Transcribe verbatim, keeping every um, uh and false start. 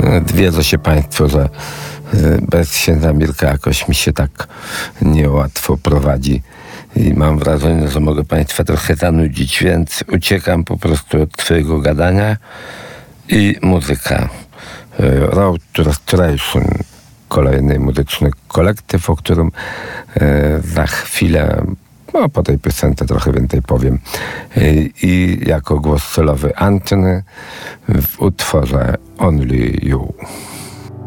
Wiedzą się Państwo, że bez księdza Mirka jakoś mi się tak niełatwo prowadzi i mam wrażenie, że mogę Państwa trochę zanudzić, więc uciekam po prostu od swojego gadania i muzyka. Road Restoration, kolejny muzyczny kolektyw, o którym za chwilę, no po tej piosence trochę więcej powiem. I jako głos solowy Antony w utworze Only You.